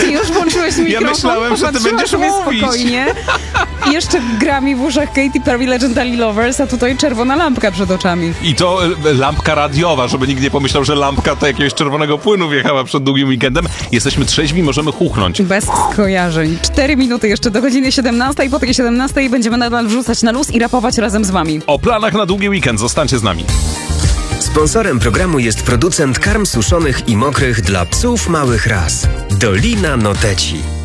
Już włączyłeś mikrofon. Ja myślałem, że ty będziesz sobie mówić. spokojnie. I jeszcze gra mi w uszach Katy Perry Legendary Lovers, a tutaj czerwona lampka przed oczami. I to lampka radiowa, żeby nikt nie pomyślał, że lampka to jakiegoś czerwonego płynu wjechała przed długim weekendem. Jesteśmy trzeźwi, możemy chuchnąć. Bez skojarzeń. 4 minuty jeszcze do godziny 17 i po tej 17 będziemy nadal wrzucać na luz i rapować razem z wami. O planach na długi weekend, zostańcie z nami. Sponsorem programu jest producent karm suszonych i mokrych dla psów małych ras. Dolina Noteci.